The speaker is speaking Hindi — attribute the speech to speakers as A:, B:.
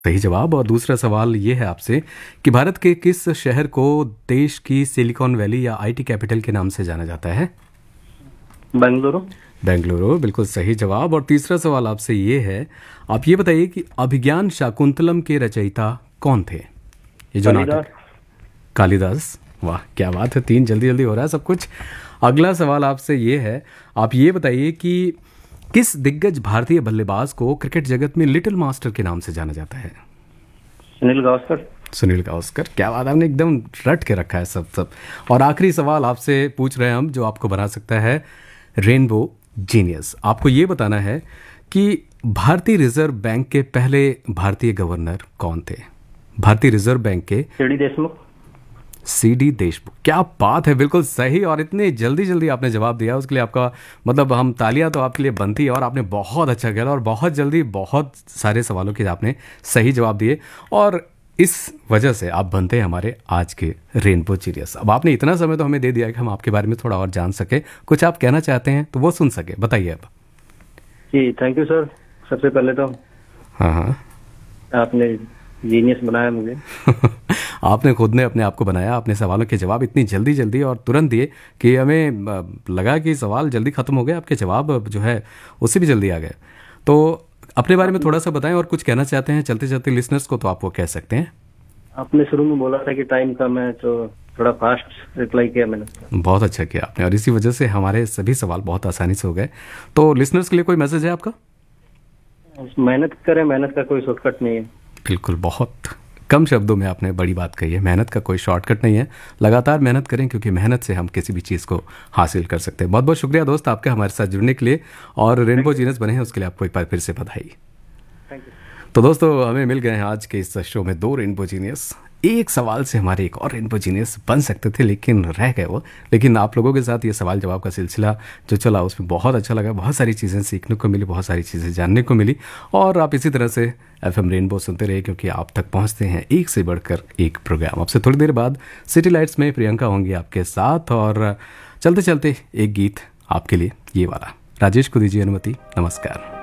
A: सही जवाब। और दूसरा सवाल ये है आपसे कि भारत के किस शहर को देश की सिलिकॉन वैली या आईटी कैपिटल के नाम से जाना जाता है?
B: बेंगलुरु।
A: बेंगलुरु, बिल्कुल सही जवाब। और तीसरा सवाल आपसे ये है, आप ये बताइए कि अभिज्ञान शाकुंतलम के रचयिता कौन थे? ये जो नाटक।
B: कालिदास।
A: कालिदास। वाह क्या बात है, 3 जल्दी जल्दी हो रहा है सब कुछ। अगला सवाल आपसे ये है, आप ये बताइए कि किस दिग्गज भारतीय बल्लेबाज को क्रिकेट जगत में लिटिल मास्टर के नाम से जाना जाता है?
B: सुनील गावस्कर।
A: सुनील गावस्कर, क्या बात है, आपने एकदम रट के रखा है सब सब। और आखिरी सवाल आपसे पूछ रहे हैं हम, जो आपको बना सकता है रेनबो जीनियस। आपको ये बताना है कि भारतीय रिजर्व बैंक के पहले भारतीय गवर्नर कौन थे? भारतीय रिजर्व बैंक के
B: सीडी देशमुख।
A: सीडी देशमुख, क्या बात है, बिल्कुल सही। और इतने जल्दी जल्दी आपने जवाब दिया, उसके लिए आपका मतलब हम तालियां तो आपके लिए बनती है। और आपने बहुत अच्छा किया और बहुत जल्दी बहुत सारे सवालों के आपने सही जवाब दिए, और इस वजह से आप बनते हैं हमारे आज के रेनबो जीनियस। अब आपने इतना समय तो हमें दे दिया कि हम आपके बारे में थोड़ा और जान सके, कुछ आप कहना चाहते हैं तो वो सुन सके, बताइए अब।
B: जी थैंक यू सर। सबसे पहले तो
A: हाँ हाँ
B: आपने जीनियस बनाया मुझे।
A: आपने खुद ने अपने आप को बनाया, अपने सवालों के जवाब इतनी जल्दी जल्दी और तुरंत दिए कि हमें लगा कि सवाल जल्दी खत्म हो गए, आपके जवाब जो है उससे भी जल्दी आ गए। तो अपने बारे में थोड़ा सा बताएं, और कुछ कहना चाहते हैं चलते चलते लिसनर्स को तो आप वो कह सकते हैं।
B: आपने शुरू में बोला था कि टाइम कम है, तो थोड़ा फास्ट रिप्लाई किया मैंने।
A: बहुत अच्छा किया आपने, और इसी वजह से हमारे सभी सवाल बहुत आसानी से हो गए। तो लिसनर्स के लिए कोई मैसेज है आपका?
B: मेहनत करें, मेहनत का कोई शॉर्टकट नहीं है।
A: बिल्कुल, बहुत कम शब्दों में आपने बड़ी बात कही है, मेहनत का कोई शॉर्टकट नहीं है। लगातार मेहनत करें, क्योंकि मेहनत से हम किसी भी चीज़ को हासिल कर सकते हैं। बहुत बहुत शुक्रिया दोस्त आपका हमारे साथ जुड़ने के लिए, और रेनबो जीनियस बने हैं उसके लिए आपको एक बार फिर से बधाई।
B: Thank you.
A: तो दोस्तों, हमें मिल गए हैं आज के इस शो में 2 रेनबो जीनियस। एक सवाल से हमारे एक और रेनबो जीनियस बन सकते थे, लेकिन रह गए वो। लेकिन आप लोगों के साथ ये सवाल जवाब का सिलसिला जो चला, उसमें बहुत अच्छा लगा, बहुत सारी चीज़ें सीखने को मिली, बहुत सारी चीज़ें जानने को मिली। और आप इसी तरह से FM रेनबो सुनते रहे, क्योंकि आप तक पहुंचते हैं एक से बढ़कर एक प्रोग्राम। आपसे थोड़ी देर बाद सिटी लाइट्स में प्रियंका होंगी आपके साथ, और चलते चलते एक गीत आपके लिए, ये वाला। राजेश को दीजिए अनुमति। नमस्कार।